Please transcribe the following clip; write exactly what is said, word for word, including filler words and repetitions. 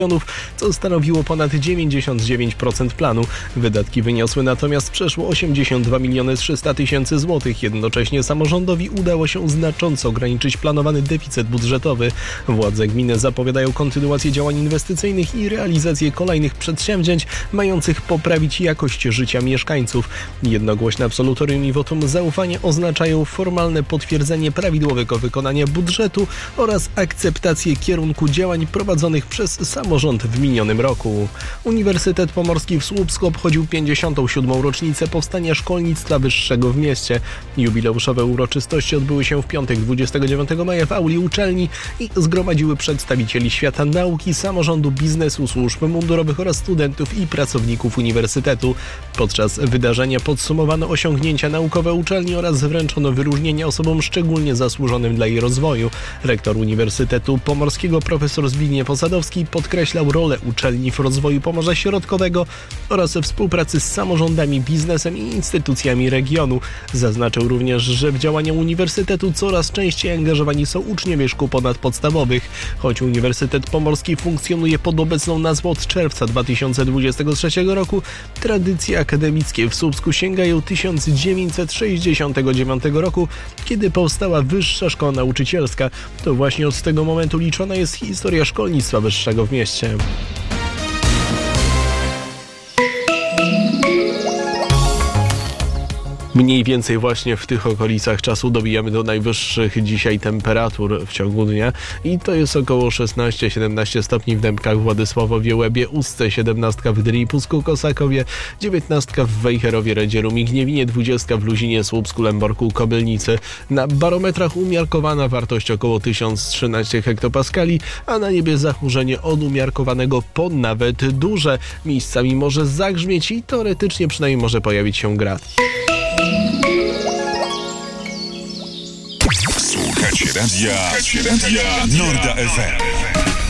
milionów, co stanowiło ponad dziewięćdziesiąt dziewięć procent planu. Wydatki wyniosły natomiast przeszło osiemdziesiąt dwa miliony trzysta tysięcy złotych. Jednocześnie samorządowi udało się znacząco ograniczyć planowany deficyt budżetowy. Władze gminy zapowiadają kontynuację działań inwestycyjnych i realizację kolejnych przedsięwzięć mających poprawić jakość życia mieszkańców. Jednogłośne absolutorium i wotum zaufania oznaczają formalne potwierdzenie prawidłowego wykonania budżetu oraz akceptację kierunku działań prowadzonych przez samorząd w minionym roku. Uniwersytet Pomorski w Słupsku obchodził pięćdziesiątą siódmą rocznicę powstania szkolnictwa wyższego w mieście. Jubileuszowe uroczystości odbyły się w piątek dwudziestego dziewiątego maja w auli uczelni i zgromadziły przedstawicieli świata nauki, samorządu, biznesu, służb mundurowych oraz studentów i pracowników uniwersytetu. Podczas wydarzenia podsumowano osiągnięcia naukowe uczelni oraz wręczono wyróżnienia osobom szczególnie zasłużonym dla jej rozwoju. Rektor Uniwersytetu Pomorskiego profesor Zbigniew Osadowski podkreślał rolę uczelni w rozwoju Pomorza Środkowego oraz współpracy z samorządami, biznesem i instytucjami regionu. Zaznaczył również, że w działania uniwersytetu coraz częściej angażowani są uczniowie szkół ponadpodstawowych. Choć Uniwersytet Pomorski funkcjonuje pod obecną nazwą od czerwca dwa tysiące dwudziestego trzeciego roku, tradycje akademickie w Słupsku sięgają tysiąc dziewięćset sześćdziesiątego dziewiątego roku, kiedy powstała Wyższa Szkoła Nauczycielska. To właśnie od tego momentu liczona jest historia szkolnictwa wyższego w mieście. Mniej więcej właśnie w tych okolicach czasu dobijamy do najwyższych dzisiaj temperatur w ciągu dnia i to jest około szesnaście siedemnaście stopni w Dębkach, Władysławowie, Łebie, Ustce, siedemnaście w Drii, Pusku, Kosakowie, dziewiętnaście w Wejherowie, Redzieru, Migniewinie, dwadzieścia w Luzinie, Słupsku, Lęborku, Kobylnicy. Na barometrach umiarkowana wartość około tysiąc trzynaście hektopaskali, a na niebie zachmurzenie od umiarkowanego po nawet duże. Miejscami może zagrzmieć i teoretycznie przynajmniej może pojawić się grad. Słuchacie radia, Słuchacie radia Norda F M.